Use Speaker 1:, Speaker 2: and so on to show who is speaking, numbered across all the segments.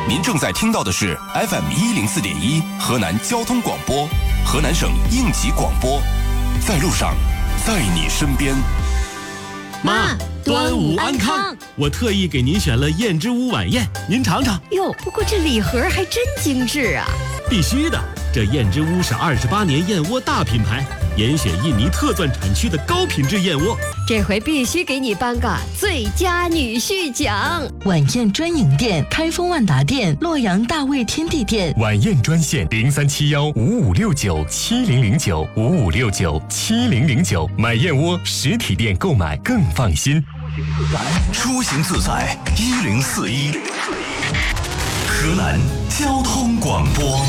Speaker 1: 您正在听到的是 FM104.1 河南交通广播，河南省应急广播，在路上，在你身边。
Speaker 2: 妈，端午安康！我特意给您选了燕之屋晚宴，您尝尝。
Speaker 3: 哟，不过这礼盒还真精致啊！
Speaker 2: 必须的，这燕之屋是28年燕窝大品牌，严选印尼特钻产区的高品质燕窝。
Speaker 3: 这回必须给你颁个最佳女婿奖！
Speaker 4: 晚宴专营店：开封万达店、洛阳大味天地店。
Speaker 5: 晚宴专线03715569700955697009，买燕窝实体店购买更放心。
Speaker 1: 出行自在1041，河南交通广播。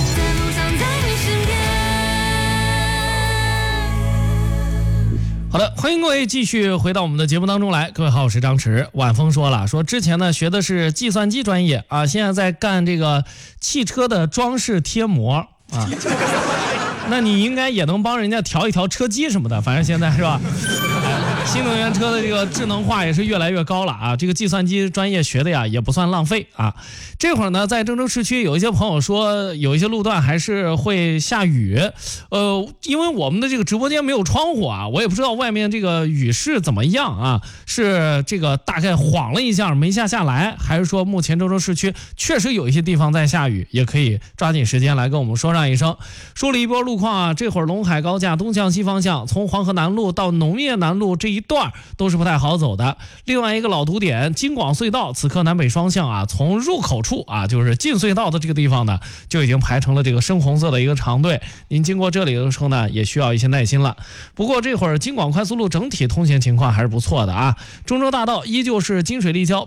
Speaker 6: 好的，欢迎各位继续回到我们的节目当中来。各位好，我是张弛。晚风说了，说之前呢学的是计算机专业啊，现在在干这个汽车的装饰贴膜啊。那你应该也能帮人家调一调车机什么的，反正现在是吧？新能源车的这个智能化也是越来越高了啊！这个计算机专业学的呀也不算浪费啊。这会儿呢，在郑州市区有一些朋友说，有一些路段还是会下雨。因为我们的这个直播间没有窗户啊，我也不知道外面这个雨势怎么样啊，是这个大概晃了一下没下来，还是说目前郑州市区确实有一些地方在下雨，也可以抓紧时间来跟我们说上一声。说了一波路况啊，这会儿陇海高架东向西方向，从黄河南路到农业南路这一段都是不太好走的。另外一个老堵点京广隧道，此刻南北双向啊，从入口处啊，就是进隧道的这个地方呢，就已经排成了这个深红色的一个长队。您经过这里的时候呢，也需要一些耐心了。不过这会儿京广快速路整体通行情况还是不错的啊。中州大道依旧是金水立交